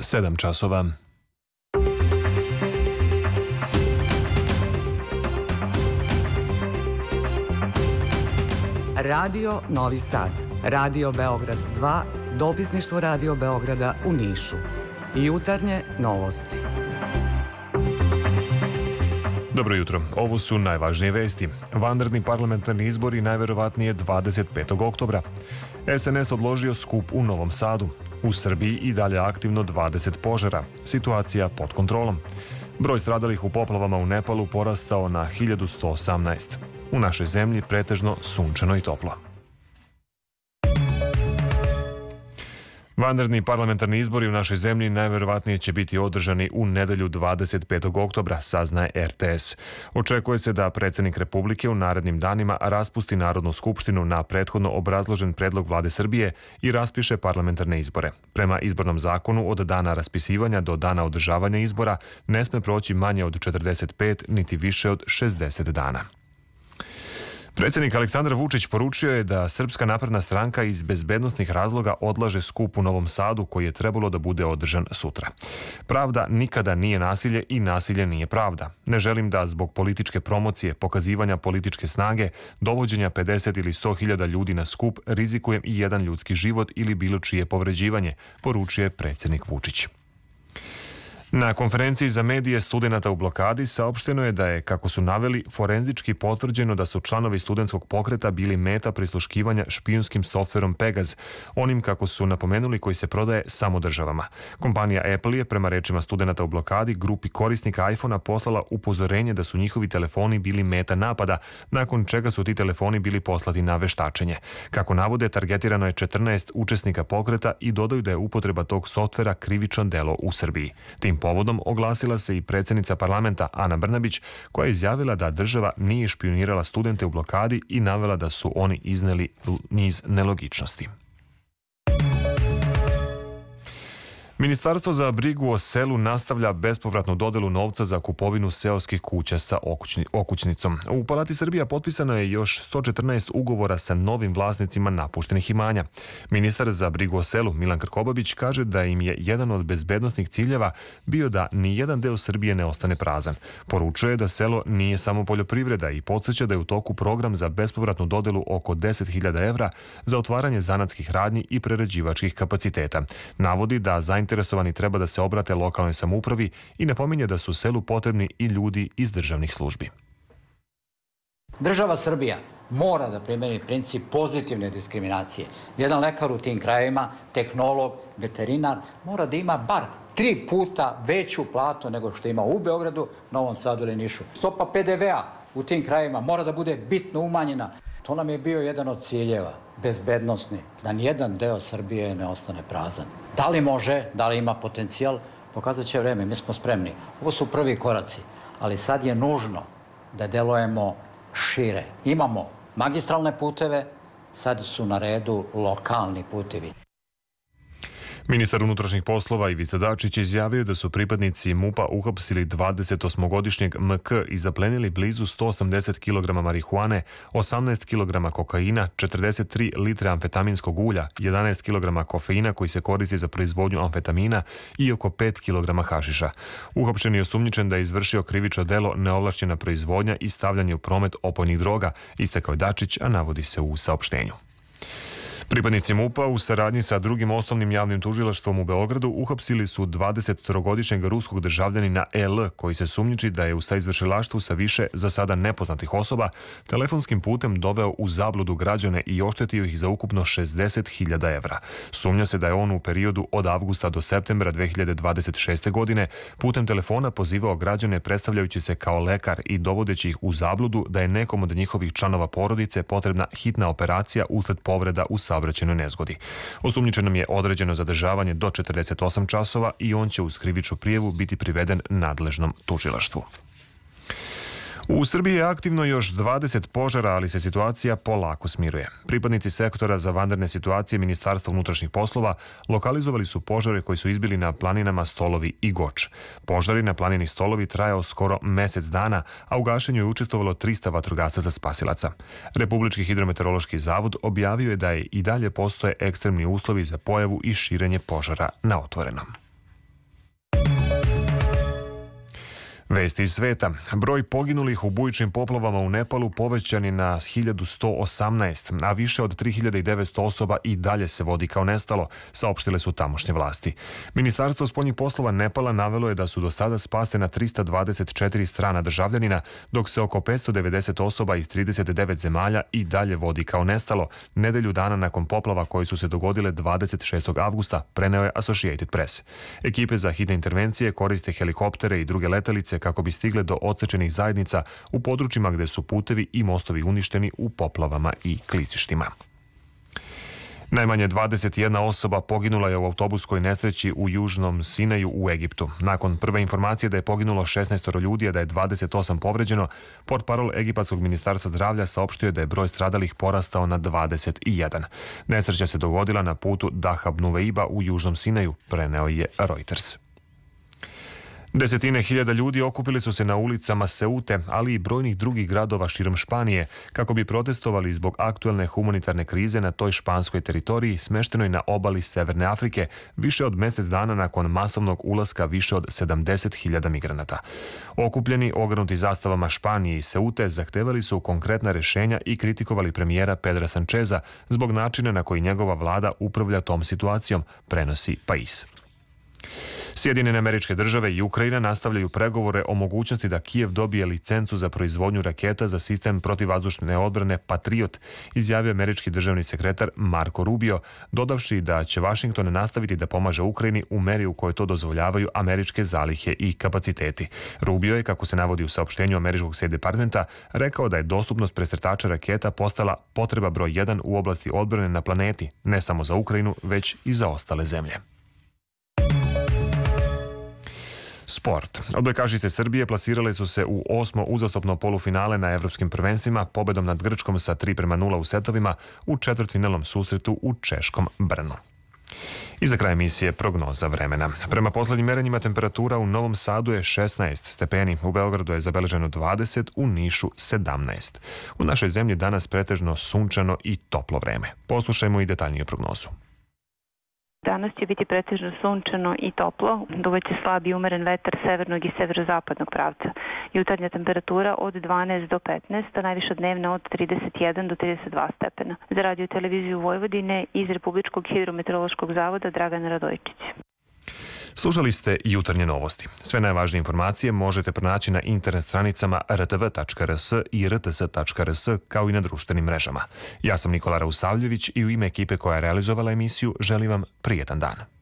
7 časova. Radio Novi Sad, Radio Beograd 2, dopisništvo Radio Beograda u Nišu. Jutarnje novosti. Dobro jutro. Ovo su najvažnije vesti. Vanredni parlamentarni izbori najverovatnije 25. oktobra. SNS odložio skup u Novom Sadu. U Srbiji i dalje aktivno 20 požara. Situacija pod kontrolom. Broj stradalih u poplavama u Nepalu porastao na 1118. U našoj zemlji pretežno sunčano i toplo. Vanredni parlamentarni izbori u našoj zemlji najverovatnije će biti održani u nedelju 25. oktobra, saznaje RTS. Očekuje se da predsjednik Republike u narednim danima raspusti Narodnu skupštinu na prethodno obrazložen predlog Vlade Srbije i raspiše parlamentarne izbore. Prema izbornom zakonu, od dana raspisivanja do dana održavanja izbora ne sme proći manje od 45 niti više od 60 dana. Predsjednik Aleksandar Vučić poručio je da Srpska napredna stranka iz bezbednosnih razloga odlaže skup u Novom Sadu koji je trebalo da bude održan sutra. Pravda nikada nije nasilje i nasilje nije pravda. Ne želim da zbog političke promocije, pokazivanja političke snage, dovođenja 50 ili 100 hiljada ljudi na skup rizikujem i jedan ljudski život ili bilo čije povređivanje, poručuje predsjednik Vučić. Na konferenciji za medije studenata u blokadi saopšteno je da je, kako su naveli, forenzički potvrđeno da su članovi studentskog pokreta bili meta prisluškivanja špijunskim softverom Pegaz, onim, kako su napomenuli, koji se prodaje samo državama. Kompanija Apple je, prema rečima studenata u blokadi, grupi korisnika iPhona poslala upozorenje da su njihovi telefoni bili meta napada, nakon čega su ti telefoni bili poslati na veštačenje. Kako navode, targetirano je 14 učesnika pokreta i dodaju da je upotreba tog softvera krivično delo u Srbiji. Tim povodom oglasila se i predsjednica parlamenta Ana Brnabić, koja je izjavila da država nije špijunirala studente u blokadi i navela da su oni izneli niz nelogičnosti. Ministarstvo za brigu o selu nastavlja bespovratnu dodelu novca za kupovinu seoskih kuća sa okućnicom. U Palati Srbija potpisano je još 114 ugovora sa novim vlasnicima napuštenih imanja. Ministar za brigu o selu Milan Krkobabić kaže da im je jedan od bezbednosnih ciljeva bio da ni jedan deo Srbije ne ostane prazan. Poručuje da selo nije samo poljoprivreda i podsjeća da je u toku program za bespovratnu dodelu oko 10.000 evra za otvaranje zanatskih radnji i prerađivačkih kapaciteta. Navodi da zainteresovani treba da se obrate lokalnoj samoupravi i napominje da su selu potrebni i ljudi iz državnih službi. Država Srbija mora da primeni princip pozitivne diskriminacije. Jedan lekar u tim krajevima, tehnolog, veterinar, mora da ima bar 3 puta veću platu nego što ima u Beogradu, Novom Sadu ili Nišu. Stopa PDV-a u tim krajevima mora da bude bitno umanjena. To nam je bio jedan od ciljeva, bezbednosni, da nijedan deo Srbije ne ostane prazan. Da li može, da li ima potencijal, pokazat će vreme, mi smo spremni. Ovo su prvi koraci, ali sad je nužno da delujemo šire. Imamo magistralne puteve, sad su na redu lokalni putevi. Ministar unutrašnjih poslova Ivica Dačić izjavio da su pripadnici MUP-a uhapsili 28-godišnjeg MK i zaplenili blizu 180 kg marihuane, 18 kg kokaina, 43 litre amfetaminskog ulja, 11 kg kofeina koji se koristi za proizvodnju amfetamina i oko 5 kg hašiša. Uhapšen je osumnjičen da je izvršio krivično delo neovlašćena proizvodnja i stavljanje u promet opojnih droga, istakao je Dačić, a navodi se u saopštenju. Pripadnici MUP-a u saradnji sa drugim osnovnim javnim tužilaštvom u Beogradu uhapsili su 23-godišnjeg ruskog državljanina L, koji se sumnjiči da je u saizvršilaštvu sa više za sada nepoznatih osoba telefonskim putem doveo u zabludu građane i oštetio ih za ukupno 60.000 evra. Sumnja se da je on u periodu od avgusta do septembra 2026. godine putem telefona pozivao građane predstavljajući se kao lekar i dovodeći ih u zabludu da je nekom od njihovih članova porodice potrebna hitna operacija usled povreda u saobraćajnoj nezgodi. Osumnjičenom je određeno zadržavanje do 48 časova i on će uz krivičnu prijavu biti priveden nadležnom tužilaštvu. U Srbiji je aktivno još 20 požara, ali se situacija polako smiruje. Pripadnici sektora za vanredne situacije Ministarstva unutrašnjih poslova lokalizovali su požare koji su izbili na planinama Stolovi i Goč. Požari na planini Stolovi trajao skoro mesec dana, a u gašenju je učestvovalo 300 vatrogasaca spasilaca. Republički hidrometeorološki zavod objavio je da je i dalje postoje ekstremni uslovi za pojavu i širenje požara na otvorenom. Vesti iz sveta. Broj poginulih u bujičnim poplavama u Nepalu povećan je na 1118, a više od 3900 osoba i dalje se vodi kao nestalo, saopštile su tamošnje vlasti. Ministarstvo spoljnih poslova Nepala navelo je da su do sada spasena 324 strana državljanina, dok se oko 590 osoba iz 39 zemalja i dalje vodi kao nestalo, nedelju dana nakon poplava koji su se dogodile 26. avgusta, preneo je Associated Press. Ekipe za hitne intervencije koriste helikoptere i druge letelice kako bi stigle do odsečenih zajednica u područjima gde su putevi i mostovi uništeni u poplavama i klizištima. Najmanje 21 osoba poginula je u autobuskoj nesreći u Južnom Sinaju u Egiptu. Nakon prve informacije da je poginulo 16 ljudi, a da je 28 povređeno, portparol Egipatskog ministarstva zdravlja saopštio je da je broj stradalih porastao na 21. Nesreća se dogodila na putu Dahab Nuveiba u Južnom Sinaju, preneo je Reuters. Desetine hiljada ljudi okupili su se na ulicama Seute, ali i brojnih drugih gradova širom Španije, kako bi protestovali zbog aktuelne humanitarne krize na toj španskoj teritoriji smeštenoj na obali Severne Afrike, više od mjesec dana nakon masovnog ulaska više od 70.000 migranata. Okupljeni, ogrnuti zastavama Španije i Seute, zahtevali su konkretna rješenja i kritikovali premijera Pedra Sancheza zbog načina na koji njegova vlada upravlja tom situacijom, prenosi Pais. Sjedinjene Američke Države i Ukrajina nastavljaju pregovore o mogućnosti da Kijev dobije licencu za proizvodnju raketa za sistem protivvazdušne odbrane Patriot, izjavio američki državni sekretar Marco Rubio, dodavši da će Vašington nastaviti da pomaže Ukrajini u meri u kojoj to dozvoljavaju američke zalihe i kapaciteti. Rubio je, kako se navodi u saopštenju američkog State Departmenta, rekao da je dostupnost presretača raketa postala potreba broj 1 u oblasti odbrane na planeti, ne samo za Ukrajinu, već i za ostale zemlje. Sport. Odbojkašice Srbije plasirale su se u 8. uzastopno polufinale na evropskim prvenstvima pobedom nad Grčkom sa 3:0 u setovima u četvrtfinalnom susretu u češkom Brnu. I za kraj emisije prognoza vremena. Prema poslednjim merenjima temperatura u Novom Sadu je 16 stepeni, u Beogradu je zabeleženo 20, u Nišu 17. U našoj zemlji danas pretežno sunčano i toplo vreme. Poslušajmo i detaljniju prognozu. Danas će biti pretežno sunčano i toplo, duvaće slab i umeren vetar severnog i severozapadnog pravca. Jutarnja temperatura od 12 do 15, a najviša dnevna od 31 do 32 stepena. Za radio i televiziju Vojvodine iz Republičkog hidrometeorološkog zavoda Dragan Radojčić. Slušali ste Jutarnje novosti. Sve najvažnije informacije možete pronaći na internet stranicama rtv.rs i rts.rs kao i na društvenim mrežama. Ja sam Nikola Rausavljević i u ime ekipe koja je realizovala emisiju želim vam prijetan dan.